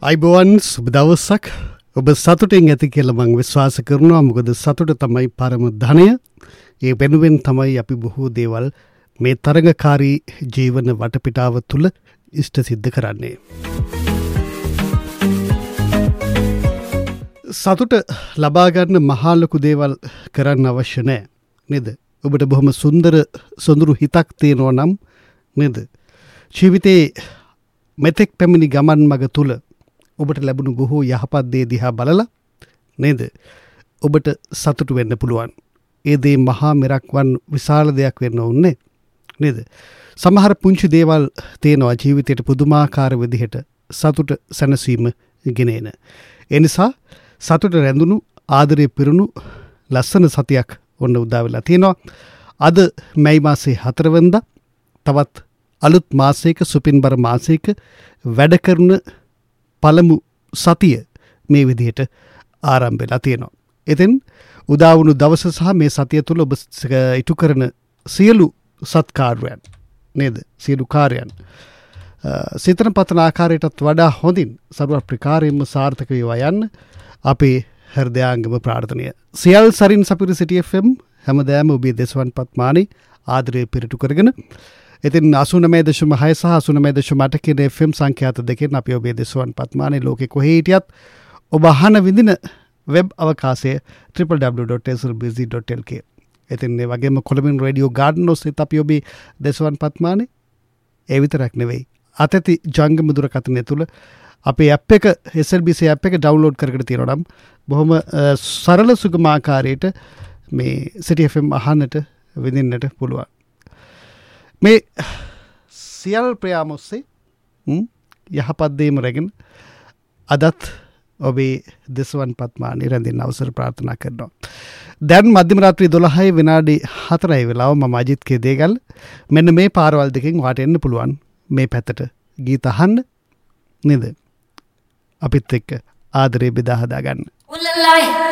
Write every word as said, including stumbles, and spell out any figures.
අයිබෝවන් සුබ දවසක්. ඔබ සතුටින් ඇති කියලා මම විශ්වාස කරනවා. මොකද සතුට තමයි පරම ධනය. ඒ වෙනුවෙන් තමයි අපි බොහෝ දේවල් මේ තරඟකාරී ජීවන වටපිටාව තුළ ඉෂ්ට සිද්ධ කරන්නේ. සතුට ලබා ගන්න මහා ලොකු දේවල් කරන්න අවශ්‍ය නැහැ නේද? ඔබට බොහොම සුන්දර සොඳුරු හිතක් තියෙනවා නම් නේද? ජීවිතේ මෙතෙක් පැමිණි ගමන් මඟ තුල ඔබට ලැබුණු බොහෝ යහපත් දේ දිහා බලලා නේද? ඔබට සතුටු වෙන්න පුළුවන්. ඒ දේ මහා මෙරක්වන් විශාල දෙයක් වෙන්න ඕනේ නේද? සමහර පුංචි දේවල් තියෙනවා ජීවිතයට පුදුමාකාර විදිහට සතුට සැනසීම ගෙනෙන. ඒ නිසා සතුට රැඳුණු ආදරේ පිරුණු ලස්සන සතියක් ඔන්න උදා වෙලා තියෙනවා. අද මැයි මාසේ හතර වෙනිදා තවත් අලුත් මාසයක සුපින්බර මාසයක වැඩ කරන පළමු සතිය මේ විදිහට ආරම්භ වෙලා තියෙනවා. ඉතින් උදා වුණු දවස සහ මේ සතිය තුළ ඔබ ඉටු කරන සියලු සත්කාරයන් නේද? සියලු කාර්යයන් සිතන පතන ආකාරයටත් වඩා හොඳින් සර්ව ප්‍රකාරයෙන්ම සාර්ථක වේවා යන්න අපේ හෘදයාංගම ප්‍රාර්ථනය. සියල් සරින් සපිරි සිටි එෆ් එම් හැමදාම ඔබේ දෙසවන් පත්මානි ආදරය පිරිටු කරගෙන ඉතින් අසුනමය දශම හය සහ අසුනමය දශම අට කියන එෆ් එම් සංඛ්‍යාත දෙකෙන් අපි ඔබේ දෙසවන් පත්මානි ලෝකෙ කොහේ හිටියත් ඔබ අහන විඳින වෙබ් අවකාශය W W W dot S L බී සී ඩොට් එල් කේ. ඉතින් ඒ වගේම කොළඹින් රේඩියෝ ගාඩන් ඔස්සේ අපි ඔබේ දෙසවන් පත්මානි ඒ විතරක් නෙවෙයි අතති ජංගම දුරකථනය තුල අපේ ඇප් එක එස් එල් බී සී ඇප් එක ඩවුන්ලෝඩ් කරගෙන තියෙනවා නම් බොහොම සරල සුගම ආකාරයට මේ සිටි එෆ් එම් අහන්නට විඳින්නට පුළුවන්. මේ සියල් ප්‍රයාම ඔස්සේ යහපත් දේම රැගෙන අදත් ඔබේ දෙසවන් පත්මානි රැඳෙන්න අවසර ප්‍රාර්ථනා කරනවා. දැන් මධ්‍යම රාත්‍රී දොළහයි විනාඩි හතරයි වෙලාව. මම අජිත් කේදේගල්. මෙන්න මේ පාරවල් දෙකෙන් වාට එන්න පුළුවන් මේ පැත්තට ගීත අහන්න නේද? අපිත් එක්ක ආදරේ බෙදා හදා ගන්න.